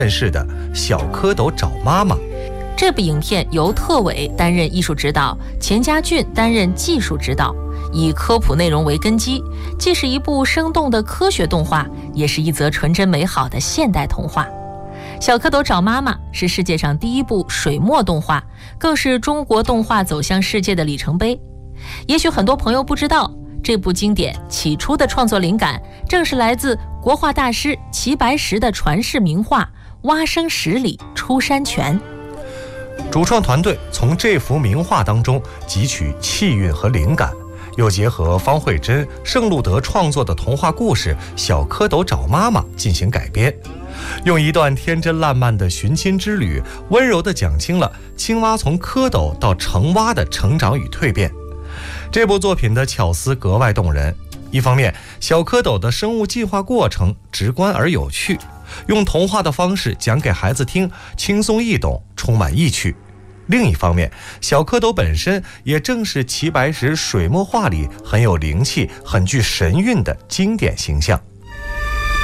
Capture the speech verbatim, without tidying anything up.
认识的小蝌蚪找妈妈。 这部影片由特伟担任艺术指导，钱家俊担任技术指导，以科普内容为根基，既是一部生动的科学动画，也是一则纯真美好的现代童话。小蝌蚪找妈妈是世界上第一部水墨动画，更是中国动画走向世界的里程碑。也许很多朋友不知道，这部经典起初的创作灵感正是来自国画大师齐白石的传世名画《蛙声十里出山泉》。 主创团队从这幅名画当中汲取气韵和灵感，又结合方慧珍、盛路德创作的童话故事《小蝌蚪找妈妈》进行改编，用一段天真烂漫的寻亲之旅，温柔地讲清了青蛙从蝌蚪到成蛙的成长与蜕变。这部作品的巧思格外动人，一方面，小蝌蚪的生物进化过程直观而有趣，用童话的方式讲给孩子听，轻松易懂，充满意趣。另一方面，小蝌蚪本身也正是齐白石水墨画里很有灵气、很具神韵的经典形象。